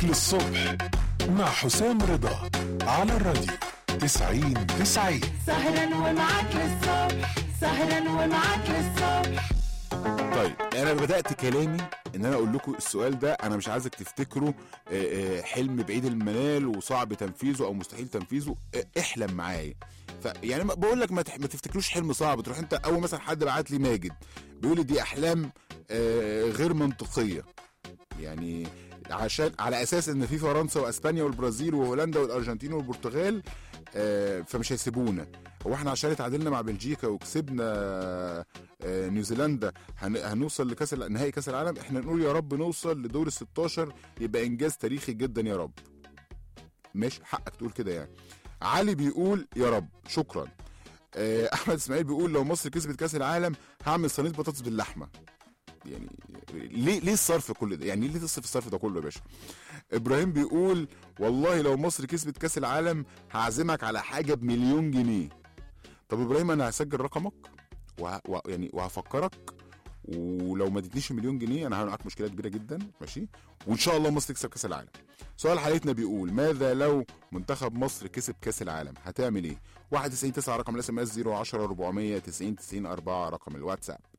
للصبح مع حسام رضا على الراديو 90-90. سهرا ومعاك للصبح، سهرا ومعاك للصبح. طيب انا بدأت كلامي ان انا اقول لكم السؤال ده، انا مش عايزك تفتكروا حلم بعيد المنال وصعب تنفيذه او مستحيل تنفيذه. احلم معايا. فيعني بقول لك ما تفتكروش حلم صعب تروح انت. اول مثلا حد بعت لي ماجد بيقول لي دي احلام غير منطقيه، يعني عشان على اساس ان في فرنسا واسبانيا والبرازيل وهولندا والارجنتين والبرتغال فمش هيسيبونا. هو احنا عشان اتعادلنا مع بلجيكا وكسبنا نيوزيلندا هنوصل لكاس نهائي كاس العالم؟ احنا نقول يا رب نوصل لدور ال16، يبقى انجاز تاريخي جدا يا رب. مش حقك تقول كده يعني. علي بيقول يا رب شكرا. احمد اسماعيل بيقول لو مصر كسبت كاس العالم هعمل صينيه بطاطس باللحمه. يعني ليه الصرف كل ده؟ يعني ليه تصرف الصرف ده كله يا باشا؟ ابراهيم بيقول والله لو مصر كسبت كاس العالم هعزمك على حاجه ب1,000,000 جنيه. طب ابراهيم انا هسجل رقمك يعني وهفكرك، ولو ما ادتنيش 1,000,000 جنيه انا هعمل معاك مشكله كبيره جدا، ماشي؟ وان شاء الله مصر تكسب كاس العالم. سؤال حلقتنا بيقول ماذا لو منتخب مصر كسب كاس العالم؟ هتعمل ايه؟ 91 9 رقم الاس ام اس 010 490 90 4 رقم الواتساب.